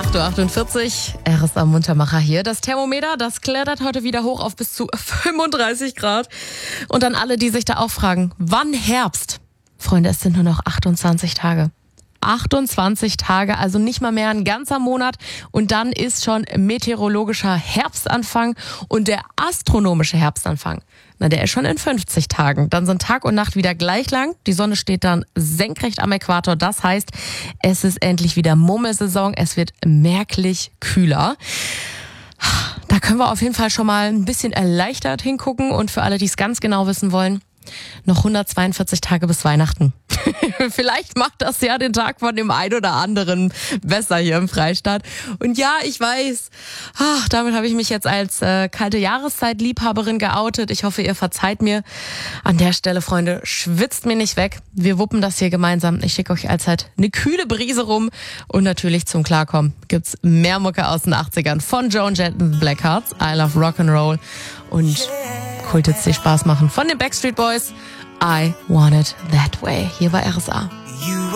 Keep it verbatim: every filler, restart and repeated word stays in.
acht Uhr achtundvierzig, R S A Muntermacher hier. Das Thermometer, das klettert heute wieder hoch auf bis zu fünfunddreißig Grad. Und dann alle, die sich da auch fragen, wann Herbst? Freunde, es sind nur noch achtundzwanzig Tage. achtundzwanzig Tage, also nicht mal mehr ein ganzer Monat. Und dann ist schon meteorologischer Herbstanfang und der astronomische Herbstanfang. Na, der ist schon in fünfzig Tagen. Dann sind Tag und Nacht wieder gleich lang. Die Sonne steht dann senkrecht am Äquator. Das heißt, es ist endlich wieder Murmelsaison. Es wird merklich kühler. Da können wir auf jeden Fall schon mal ein bisschen erleichtert hingucken. Und für alle, die es ganz genau wissen wollen, noch hundertzweiundvierzig Tage bis Weihnachten. Vielleicht macht das ja den Tag von dem einen oder anderen besser hier im Freistaat. Und ja, ich weiß, ach, damit habe ich mich jetzt als äh, kalte Jahreszeit-Liebhaberin geoutet. Ich hoffe, ihr verzeiht mir. An der Stelle, Freunde, schwitzt mir nicht weg. Wir wuppen das hier gemeinsam. Ich schicke euch allzeit eine kühle Brise rum. Und natürlich zum Klarkommen gibt's mehr Mucke aus den achtzigern von Joan Jett and the Blackhearts. I Love Rock'n'Roll. Und Kultits, die Spaß machen von den Backstreet Boys. I Want It That Way. Hier bei R S A.